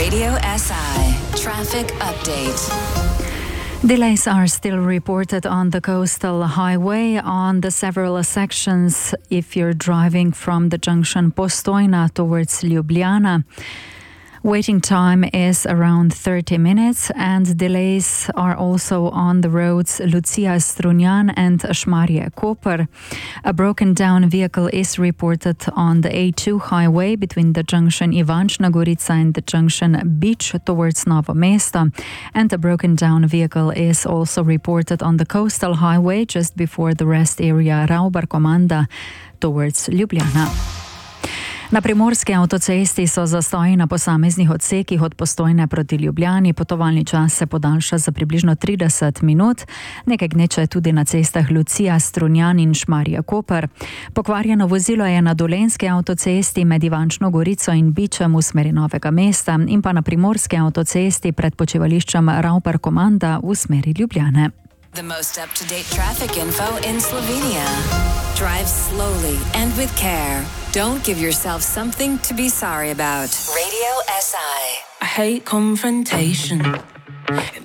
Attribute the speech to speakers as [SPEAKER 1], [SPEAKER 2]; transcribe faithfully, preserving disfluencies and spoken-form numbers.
[SPEAKER 1] Radio S I Traffic Update.
[SPEAKER 2] Delays are still reported on the coastal highway on the several sections if you're driving from the junction Postojna towards Ljubljana. Waiting time is around thirty minutes, and delays are also on the roads Lucija Strunjan and Šmarje Koper. A broken down vehicle is reported on the A two highway between the junction Ivančna Gorica and the junction Beach towards Novo Mesto, and a broken down vehicle is also reported on the coastal highway just before the rest area Raubar Komanda towards Ljubljana. Na primorski avtocesti so zastoji na posameznih odsekih od Postojne proti Ljubljani. Potovalni čas se podaljša za približno trideset minut. Nekaj gneče tudi na cestah Lucija, Strunjan in Šmarje Koper. Pokvarjeno vozilo je na dolenski avtocesti med Ivančno Gorico in Bičem v smeri Novega mesta in pa na primorski avtocesti pred počivališčem Raubar Komanda v smeri Ljubljane.
[SPEAKER 1] The most up-to-date traffic info in Slovenia. Drive slowly and with care. Don't give yourself something to be sorry about. Radio S I.
[SPEAKER 3] I hate confrontation. It